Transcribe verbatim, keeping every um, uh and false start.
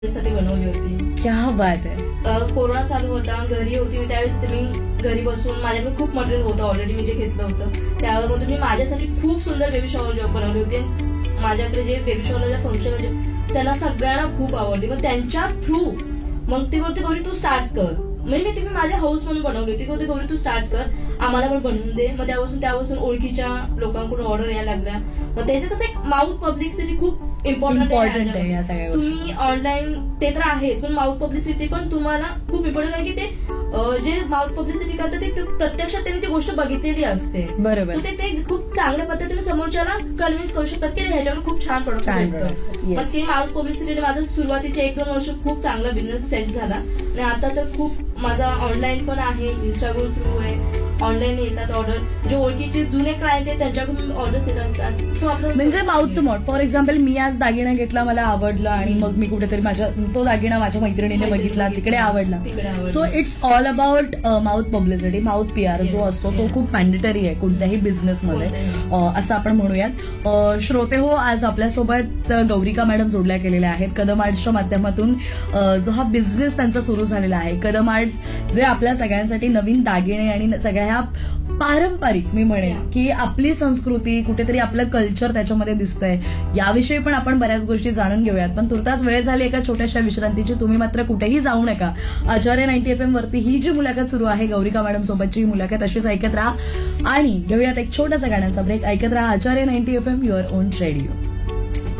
साठी बनवली होती. क्या बात आहे. अ, कोरोना चालू होता, घरी होती मी त्यावेळेस, ते मी घरी बसून माझ्याकडे खूप मटेरियल होतं ऑलरेडी, मी जे घेतलं होतं त्यामधून मी माझ्यासाठी खूप सुंदर बेबी शॉवर जॉब बनवली होती. माझ्याकडे जे बेबी शॉवरला फंक्शन होते त्यांना सगळ्यांना खूप आवडली. मग त्यांच्या थ्रू मग ते बोलते गौरी तू स्टार्ट कर. म्हणजे मी ती मी माझ्या हाऊस म्हणून बनवली होती. बोलते गौरी तू स्टार्ट कर, आम्हाला पण बनवून दे. मग त्यापासून त्यापासून ओळखीच्या लोकांकडून ऑर्डर यायला लागल्या. मग त्याचं कसं एक माउथ पब्लिसिटी खूप इम्पॉर्टंट इम्पॉर्टंट आहे या सगळ्या गोष्टी. तुम्ही ऑनलाईन ते तर आहेच, पण माउथ पब्लिसिटी पण तुम्हाला खूप इम्पॉर्टंट आहे की ते अ, जे माउथ पब्लिसिटी करतात ते ते प्रत्यक्षात त्यांनी ती गोष्ट बघितलेली असते. बरोबर. So ते ते खूप चांगल्या पद्धतीने समोरच्याला कन्व्हिन्स करू शकतात की ह्याच्यावर खूप छान प्रोडक्ट छान भेटतं. products आहेत. मग Yes. ते माउथ पब्लिसिटीने माझा सुरुवातीचे एक दोन वर्ष खूप चांगला बिझनेस सेट झाला आणि आता तर खूप माझा ऑनलाईन पण आहे, इंस्टाग्राम थ्रू आहे, ऑनलाईन येतात ऑर्डर. जे ओळखीचे जुने क्लायंट आहेत त्यांच्याकडून ऑर्डर्स येत असतात. सो आपलं म्हणजे mouth to mouth. For example मी आज दागिना घेतला, मला आवडलं आणि मग मी कुठेतरी माझ्या तो दागिना माझ्या मैत्रिणीने बघितला, तिकडे आवडला. तिकडे आवडलं. So it's all about mouth publicity. Mouth PR जो असतो तो खूप मॅन्डेटरी आहे कोणत्याही बिझनेसमध्ये, असं आपण म्हणूयात. अ, श्रोते हो, आज आपल्यासोबत गौरिका मॅडम जोडल्या गेलेल्या आहेत कदम आर्ट्सच्या माध्यमातून. अ, जो हा बिझनेस त्यांचा सुरू झालेला आहे कदम आर्ट्स, जे आपल्या सगळ्यांसाठी नवीन दागिने आणि सगळ्या ह्या पारंपरिक, मी म्हणेन की आपली संस्कृती, कुठेतरी आपलं कल्चर त्याच्यामध्ये दिसतंय. याविषयी पण आपण बऱ्याच गोष्टी जाणून घेऊयात, पण तुर्तास वेळ झाली एका छोट्याशा विश्रांतीची. तुम्ही मात्र कुठेही जाऊ नका. आचार्य नाईन्टी एफ एम वरती ही जी मुलाखत सुरू आहे गौरिका मॅडम सोबतची ही मुलाखत अशीच ऐकत राहा आणि घेऊयात एक छोटासा गाण्याचा ब्रेक. ऐकत राहा आचार्य ninety F M, your on radio.